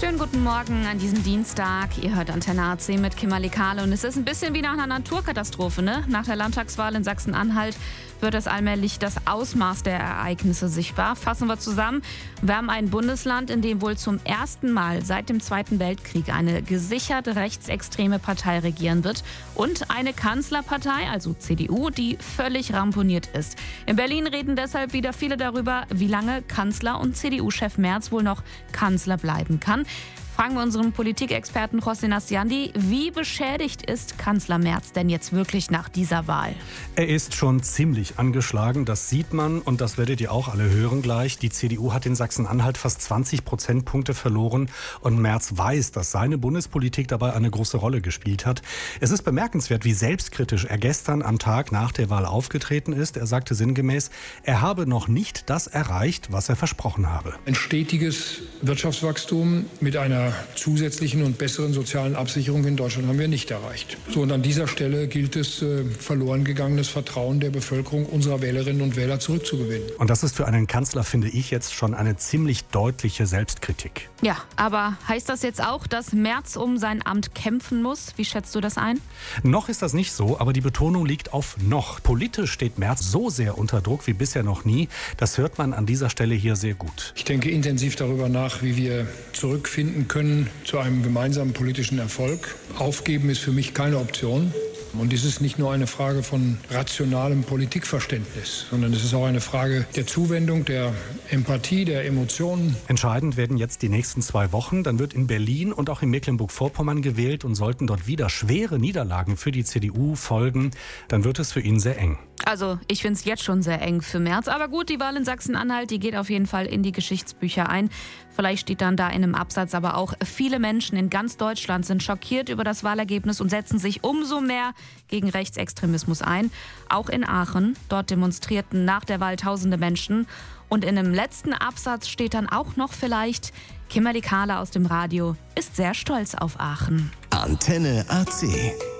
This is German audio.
Schönen guten Morgen an diesem Dienstag. Ihr hört Antenne AC mit Kimberly Kahle. Und es ist ein bisschen wie nach einer Naturkatastrophe, ne? Nach der Landtagswahl in Sachsen-Anhalt wird es allmählich das Ausmaß der Ereignisse sichtbar. Fassen wir zusammen. Wir haben ein Bundesland, in dem wohl zum ersten Mal seit dem Zweiten Weltkrieg eine gesichert rechtsextreme Partei regieren wird. Und eine Kanzlerpartei, also CDU, die völlig ramponiert ist. In Berlin reden deshalb wieder viele darüber, wie lange Kanzler und CDU-Chef Merz wohl noch Kanzler bleiben kann. Fragen wir unseren Politikexperten José Nassiandi, wie beschädigt ist Kanzler Merz denn jetzt wirklich nach dieser Wahl? Er ist schon ziemlich angeschlagen, das sieht man und das werdet ihr auch alle hören gleich. Die CDU hat in Sachsen-Anhalt fast 20 Prozentpunkte verloren und Merz weiß, dass seine Bundespolitik dabei eine große Rolle gespielt hat. Es ist bemerkenswert, wie selbstkritisch er gestern am Tag nach der Wahl aufgetreten ist. Er sagte sinngemäß, er habe noch nicht das erreicht, was er versprochen habe. Ein stetiges Wirtschaftswachstum mit einer zusätzlichen und besseren sozialen Absicherung in Deutschland haben wir nicht erreicht. So, und an dieser Stelle gilt es, verloren gegangenes Vertrauen der Bevölkerung, unserer Wählerinnen und Wähler zurückzugewinnen. Und das ist für einen Kanzler, finde ich, jetzt schon eine ziemlich deutliche Selbstkritik. Ja, aber heißt das jetzt auch, dass Merz um sein Amt kämpfen muss? Wie schätzt du das ein? Noch ist das nicht so, aber die Betonung liegt auf noch. Politisch steht Merz so sehr unter Druck wie bisher noch nie. Das hört man an dieser Stelle hier sehr gut. Ich denke intensiv darüber nach, wie wir zurückfinden können zu einem gemeinsamen politischen Erfolg. Aufgeben ist für mich keine Option. Und dies ist nicht nur eine Frage von rationalem Politikverständnis, sondern es ist auch eine Frage der Zuwendung, der Empathie, der Emotionen. Entscheidend werden jetzt die nächsten 2 Wochen. Dann wird in Berlin und auch in Mecklenburg-Vorpommern gewählt und sollten dort wieder schwere Niederlagen für die CDU folgen, dann wird es für ihn sehr eng. Also ich finde es jetzt schon sehr eng für Merz. Aber gut, die Wahl in Sachsen-Anhalt, die geht auf jeden Fall in die Geschichtsbücher ein. Vielleicht steht dann da in einem Absatz aber auch, viele Menschen in ganz Deutschland sind schockiert über das Wahlergebnis und setzen sich umso mehr gegen Rechtsextremismus ein. Auch in Aachen, dort demonstrierten nach der Wahl tausende Menschen. Und in einem letzten Absatz steht dann auch noch vielleicht, Kimberly Kahle aus dem Radio ist sehr stolz auf Aachen. Antenne AC.